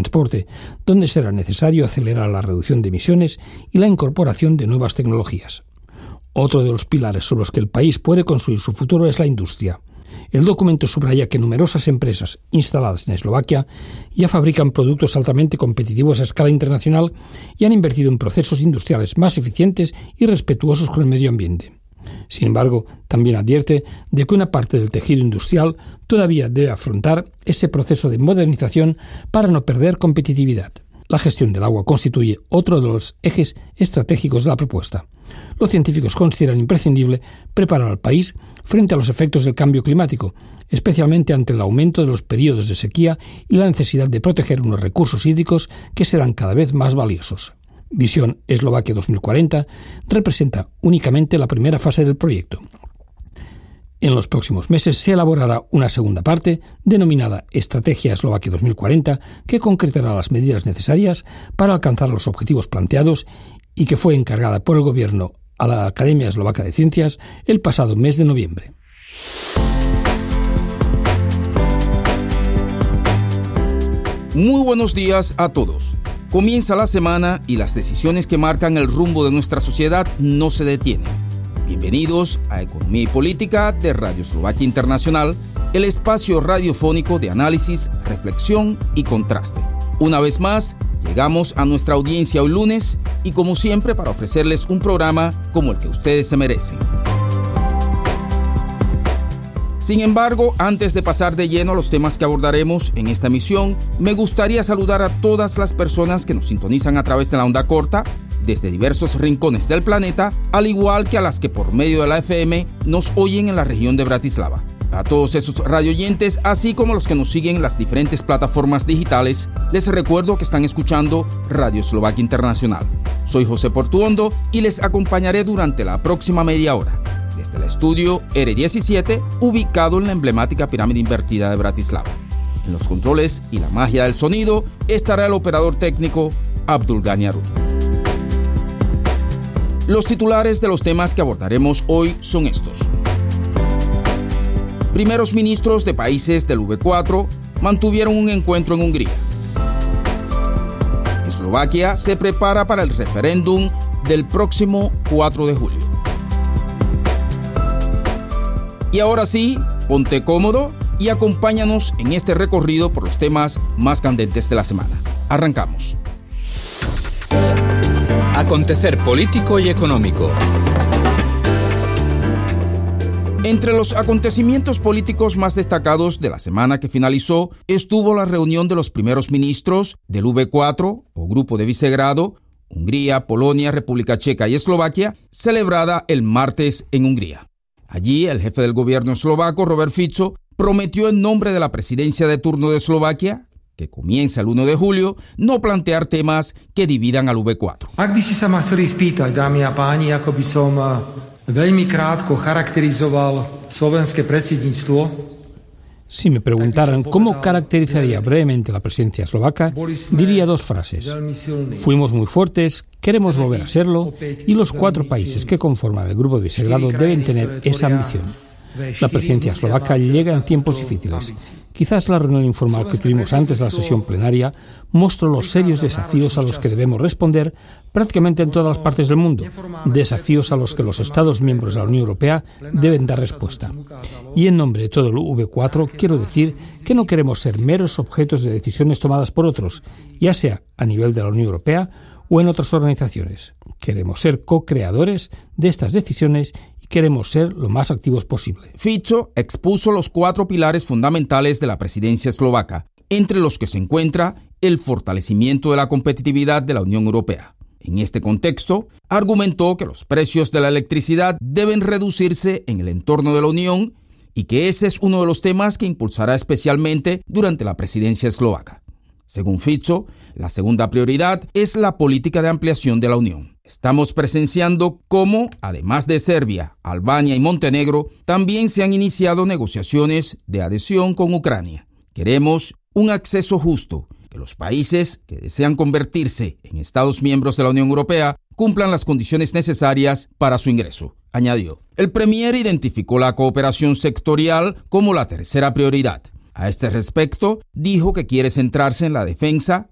transporte, donde será necesario acelerar la reducción de emisiones y la incorporación de nuevas tecnologías. Otro de los pilares sobre los que el país puede construir su futuro es la industria. El documento subraya que numerosas empresas instaladas en Eslovaquia ya fabrican productos altamente competitivos a escala internacional y han invertido en procesos industriales más eficientes y respetuosos con el medio ambiente. Sin embargo, también advierte de que una parte del tejido industrial todavía debe afrontar ese proceso de modernización para no perder competitividad. La gestión del agua constituye otro de los ejes estratégicos de la propuesta. Los científicos consideran imprescindible preparar al país frente a los efectos del cambio climático, especialmente ante el aumento de los periodos de sequía y la necesidad de proteger unos recursos hídricos que serán cada vez más valiosos. Visión Eslovaquia 2040 representa únicamente la primera fase del proyecto. En los próximos meses se elaborará una segunda parte, denominada Estrategia Eslovaquia 2040, que concretará las medidas necesarias para alcanzar los objetivos planteados y que fue encargada por el Gobierno a la Academia Eslovaca de Ciencias el pasado mes de noviembre. Muy buenos días a todos. Comienza la semana y las decisiones que marcan el rumbo de nuestra sociedad no se detienen. Bienvenidos a Economía y Política de Radio Eslovaquia Internacional, el espacio radiofónico de análisis, reflexión y contraste. Una vez más, llegamos a nuestra audiencia hoy lunes y como siempre para ofrecerles un programa como el que ustedes se merecen. Sin embargo, antes de pasar de lleno a los temas que abordaremos en esta emisión, me gustaría saludar a todas las personas que nos sintonizan a través de la onda corta, desde diversos rincones del planeta, al igual que a las que por medio de la FM nos oyen en la región de Bratislava. A todos esos radioyentes, así como a los que nos siguen en las diferentes plataformas digitales, les recuerdo que están escuchando Radio Eslovaquia Internacional. Soy José Portuondo y les acompañaré durante la próxima media hora, desde el estudio R17, ubicado en la emblemática pirámide invertida de Bratislava. En los controles y la magia del sonido estará el operador técnico Abdulgani Arut. Los titulares de los temas que abordaremos hoy son estos. Primeros ministros de países del V4 mantuvieron un encuentro en Hungría. Eslovaquia se prepara para el referéndum del próximo 4 de julio. Y ahora sí, ponte cómodo y acompáñanos en este recorrido por los temas más candentes de la semana. Arrancamos. Acontecer político y económico. Entre los acontecimientos políticos más destacados de la semana que finalizó estuvo la reunión de los primeros ministros del V4 o Grupo de Visegrado, Hungría, Polonia, República Checa y Eslovaquia, celebrada el martes en Hungría. Allí el jefe del gobierno eslovaco, Robert Fico, prometió en nombre de la presidencia de turno de Eslovaquia, que comienza el 1 de julio, no plantear temas que dividan al V4. Ak by si sa ma chceli spýtať, dámy a páni, ako by som veľmi krátko charakterizoval slovenské predsedníctvo. Si me preguntaran cómo caracterizaría brevemente la presidencia eslovaca, diría dos frases. Fuimos muy fuertes, queremos volver a serlo, y los 4 países que conforman el Grupo de Visegrado deben tener esa ambición. La presidencia eslovaca llega en tiempos difíciles. Quizás la reunión informal que tuvimos antes de la sesión plenaria mostró los serios desafíos a los que debemos responder prácticamente en todas las partes del mundo, desafíos a los que los Estados miembros de la Unión Europea deben dar respuesta. Y en nombre de todo el V4 quiero decir que no queremos ser meros objetos de decisiones tomadas por otros, ya sea a nivel de la Unión Europea o en otras organizaciones. Queremos ser co-creadores de estas decisiones y queremos ser lo más activos posible. Fico expuso los 4 pilares fundamentales de la presidencia eslovaca, entre los que se encuentra el fortalecimiento de la competitividad de la Unión Europea. En este contexto, argumentó que los precios de la electricidad deben reducirse en el entorno de la Unión y que ese es uno de los temas que impulsará especialmente durante la presidencia eslovaca. Según Fico, la segunda prioridad es la política de ampliación de la Unión. Estamos presenciando cómo, además de Serbia, Albania y Montenegro, también se han iniciado negociaciones de adhesión con Ucrania. Queremos un acceso justo, que los países que desean convertirse en Estados miembros de la Unión Europea cumplan las condiciones necesarias para su ingreso, añadió. El premier identificó la cooperación sectorial como la tercera prioridad. A este respecto, dijo que quiere centrarse en la defensa,